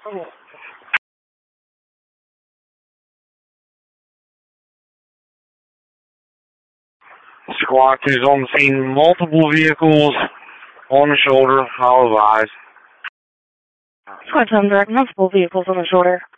Squad 2 is on the scene. Multiple vehicles on the shoulder. I'll advise. Squad 2 direct. Multiple vehicles on the shoulder.